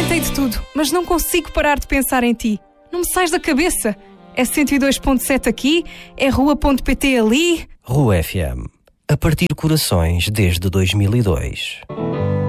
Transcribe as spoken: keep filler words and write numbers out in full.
tentei de tudo, mas não consigo parar de pensar em ti. Não me sais da cabeça. É cento e dois ponto sete aqui, é rua ponto pt ali. Rua F M. A partir corações desde dois mil e dois.